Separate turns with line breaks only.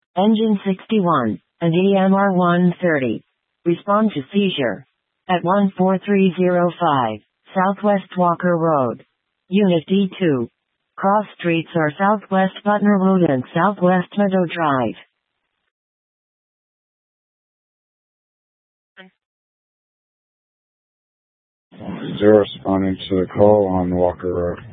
Engine 61, and EMR 130. Respond to seizure. At 14305, Southwest Walker Road. Unit D2. Cross streets are Southwest Butner Road and Southwest Meadow Drive.
Zero responding to the call on Walker Road.